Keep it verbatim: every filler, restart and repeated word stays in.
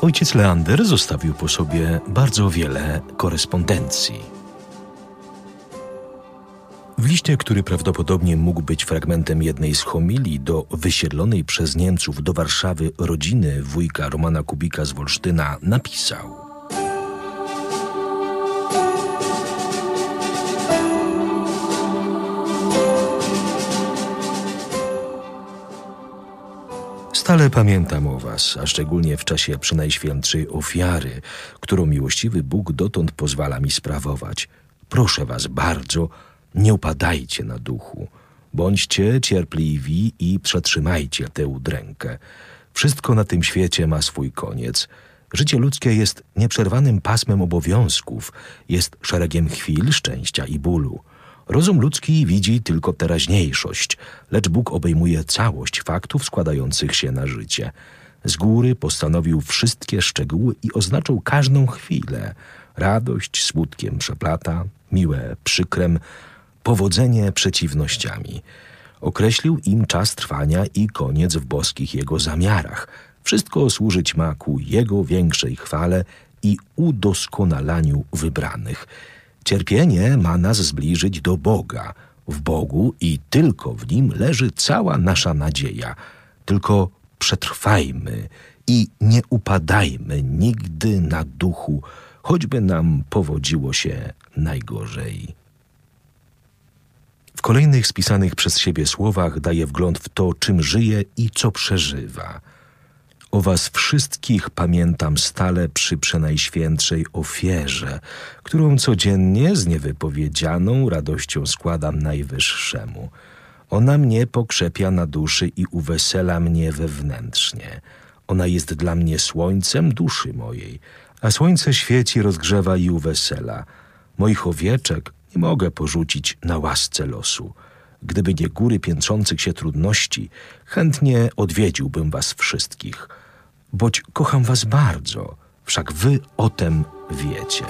Ojciec Leander zostawił po sobie bardzo wiele korespondencji. W liście, który prawdopodobnie mógł być fragmentem jednej z homilii do wysiedlonej przez Niemców do Warszawy rodziny wujka Romana Kubika z Wolsztyna, napisał: Stale pamiętam o was, a szczególnie w czasie przynajświętszej ofiary, którą miłościwy Bóg dotąd pozwala mi sprawować. Proszę was bardzo, nie upadajcie na duchu. Bądźcie cierpliwi i przetrzymajcie tę udrękę. Wszystko na tym świecie ma swój koniec. Życie ludzkie jest nieprzerwanym pasmem obowiązków, jest szeregiem chwil szczęścia i bólu. Rozum ludzki widzi tylko teraźniejszość, lecz Bóg obejmuje całość faktów składających się na życie. Z góry postanowił wszystkie szczegóły i oznaczył każdą chwilę. Radość smutkiem przeplata, miłe przykrem, powodzenie przeciwnościami. Określił im czas trwania i koniec w boskich Jego zamiarach. Wszystko służyć ma ku Jego większej chwale i udoskonalaniu wybranych. Cierpienie ma nas zbliżyć do Boga. W Bogu i tylko w Nim leży cała nasza nadzieja. Tylko przetrwajmy i nie upadajmy nigdy na duchu, choćby nam powodziło się najgorzej. W kolejnych spisanych przez siebie słowach daje wgląd w to, czym żyje i co przeżywa. O was wszystkich pamiętam stale przy przenajświętszej ofierze, którą codziennie z niewypowiedzianą radością składam Najwyższemu. Ona mnie pokrzepia na duszy i uwesela mnie wewnętrznie. Ona jest dla mnie słońcem duszy mojej, a słońce świeci, rozgrzewa i uwesela. Moich owieczek nie mogę porzucić na łasce losu. Gdyby nie góry piętrzących się trudności, chętnie odwiedziłbym was wszystkich. Boć kocham was bardzo, wszak wy o tem wiecie.